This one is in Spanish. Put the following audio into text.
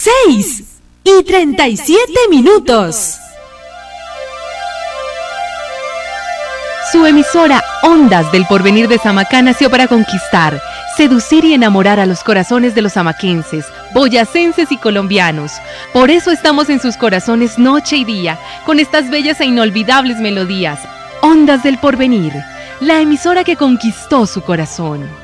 6:37. Su emisora Ondas del Porvenir de Samacá nació para conquistar, seducir y enamorar a los corazones de los samaquenses, boyacenses y colombianos. Por eso estamos en sus corazones noche y día, con estas bellas e inolvidables melodías. Ondas del Porvenir, la emisora que conquistó su corazón.